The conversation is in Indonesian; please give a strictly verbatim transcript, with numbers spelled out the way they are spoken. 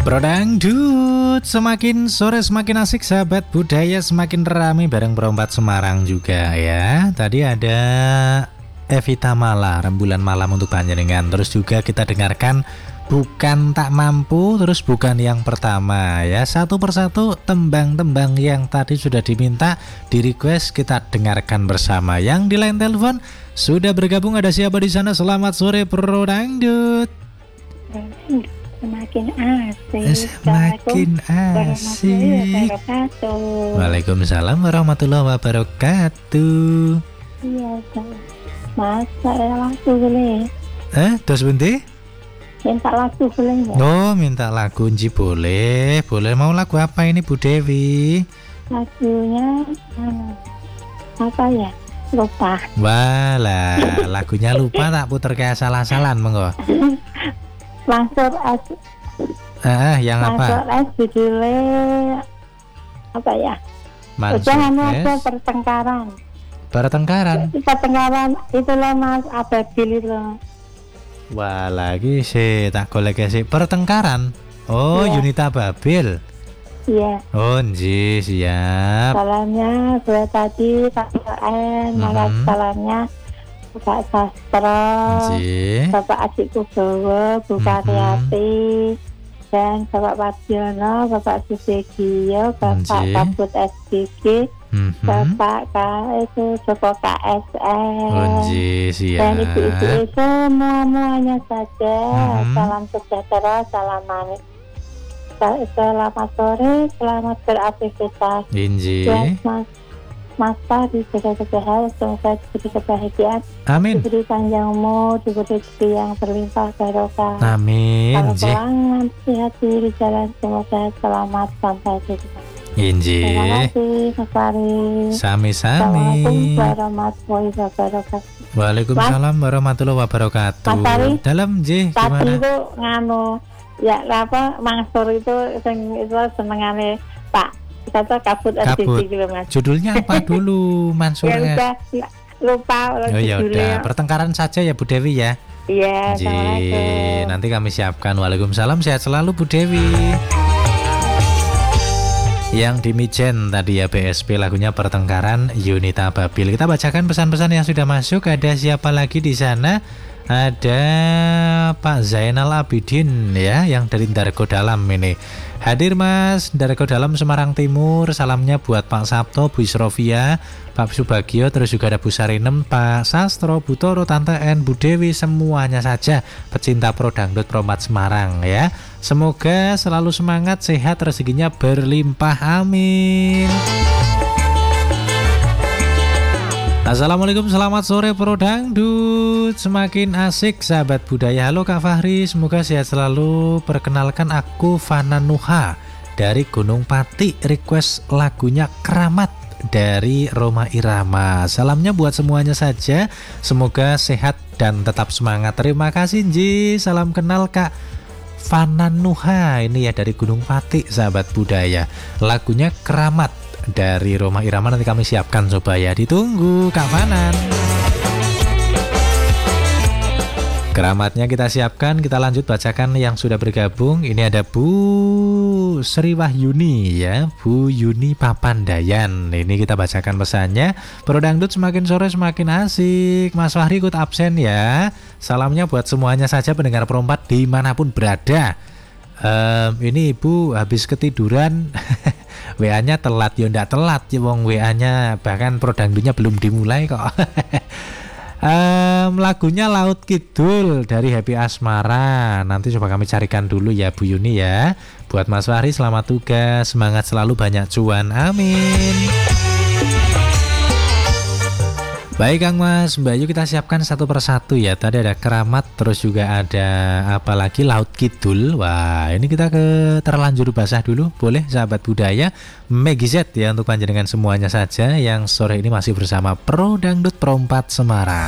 Pro Dangdut, semakin sore semakin asik sahabat budaya, semakin ramai bareng Perompat Semarang juga ya. Tadi ada Evita Mala, Rembulan Malam untuk panjenengan. Terus juga kita dengarkan Bukan Tak Mampu, terus Bukan Yang Pertama ya. Satu persatu tembang-tembang yang tadi sudah diminta, di request, kita dengarkan bersama. Yang di line telepon sudah bergabung, ada siapa di sana? Selamat sore Pro Dangdut. Semakin asik. Semakin asik. Waalaikumsalam warahmatullahi wabarakatuh. Iya, Mas, saya lagu boleh. Eh, terus bunti? Minta lagu boleh nggak? Oh, minta lagu Nji boleh. Boleh, mau lagu apa ini Bu Dewi? Lagunya hmm, apa ya? Lupa. Walah, lagunya lupa tak puter kayak salah-salan monggo. Mansur S. Ah, yang apa? Mansur S judulnya apa ya? Mansur Jangan S. ada pertengkaran. Pertengkaran. Pertengkaran itulah Mas Ababil itu. Wah, lagi sih tak golek sih pertengkaran. Oh, Ya. Yunita Babil. Iya. Oh, Nji, siap. Salamnya gue tadi Pak N, malah Mhm. salamnya Bapak Sastro, Nji. Bapak Adik Kubowo, Bu Mhm. Karyati, dan Bapak Padiono, Bapak Susegio, Bapak Nji. Kabut S D G, Mhm. Bapak K itu Joko K S Oh, N, Nji, dan ibu-ibu siap. semua-muanya saja. Mhm. Salam sejahtera, salam manis. Selamat sore, selamat beraktivitas. Nji. Ya, Mas, Mas Pak dijaga kesehatan, semoga diberi kebahagiaan, Amin. diberi panjang umur, diberi rezeki yang berlimpah barokah. Amin, Kalau Nji. pulang hati-hati di jalan, semoga selamat sampai tujuan. Nji. Terima kasih, Mas Farid. Sami-sami. Assalamualaikum warahmatullahi wabarakatuh. Waalaikumsalam warahmatullahi wabarakatuh. Mas Ari, Dalam Nji, Tadi gimana? itu nganu, ya apa Mansur itu, sing itu senengane Pak. Kata kabut S D G Kabut. gitu Mas. Judulnya apa dulu Ya Mansurnya? udah, ya, lupa Oh ya udah, judulnya. pertengkaran saja ya Bu Dewi ya. Iya, Nji, assalamualaikum. nanti kami siapkan. Waalaikumsalam, sehat selalu Bu Dewi. Yang di Mijen tadi ya B S P, lagunya Pertengkaran Yunita Babil. Kita bacakan pesan-pesan yang sudah masuk. Ada siapa lagi di sana? Ada Pak Zainal Abidin ya, yang dari Dargo Dalam ini. Hadir Mas, Dargo Dalam Semarang Timur. Salamnya buat Pak Sabto, Bu Isrofia, Pak Subagio, terus juga ada Bu Sarinem, Pak Sastro, Bu Toro, Tante N, Bu Dewi, semuanya saja pecinta Pro Dangdut Perompat Semarang ya. Semoga selalu semangat, sehat, rezekinya berlimpah, amin. Assalamualaikum, selamat sore Pro Dangdut, semakin asik sahabat budaya. Halo Kak Fahri, semoga sehat selalu. Perkenalkan, aku Fana Nuha dari Gunung Pati, request lagunya Keramat dari Roma Irama. Salamnya buat semuanya saja, semoga sehat dan tetap semangat. Terima kasih Nji, salam kenal Kak Fana Nuha ini ya dari Gunung Pati sahabat budaya. Lagunya Keramat dari Roma Irama, nanti kami siapkan coba ya, ditunggu Kak Fanan. Keramatnya kita siapkan, kita lanjut bacakan yang sudah bergabung. Ini ada Bu Sri Wahyuni ya, Bu Yuni Papandayan. Ini kita bacakan pesannya. Pro Dangdut semakin sore semakin asik. Mas Fahri ikut absen ya. Salamnya buat semuanya saja pendengar Perompat dimanapun berada. Um, ini Ibu habis ketiduran. W A-nya telat, ya ndak telat ya wong W A-nya, bahkan Pro Dangdutnya belum dimulai kok. um, lagunya Laut Kidul dari Happy Asmara. Nanti coba kami carikan dulu ya Bu Yuni ya. Buat Mas Fahri selamat tugas, semangat selalu, banyak cuan, amin. Baik Kang Mas, Mbak Yu, kita siapkan satu persatu ya. Tadi ada Keramat, terus juga ada apa lagi, Laut Kidul. Wah, ini kita ke terlanjur basah dulu, boleh sahabat budaya. Megi Z ya untuk panjenengan semuanya saja yang sore ini masih bersama Pro Dangdut Perompat Semarang.